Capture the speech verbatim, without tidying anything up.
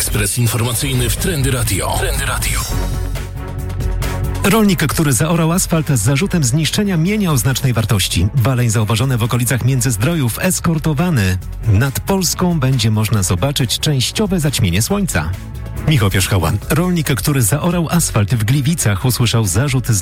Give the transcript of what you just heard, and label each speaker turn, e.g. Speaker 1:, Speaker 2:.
Speaker 1: Ekspres informacyjny w Trendy Radio. Trendy Radio.
Speaker 2: Rolnik, który zaorał asfalt z zarzutem zniszczenia mienia o znacznej wartości. Waleń zauważony w okolicach Międzyzdrojów, eskortowany. Nad Polską będzie można zobaczyć częściowe zaćmienie słońca. Michał Pierzchała. Rolnik, który zaorał asfalt w Gliwicach, usłyszał zarzut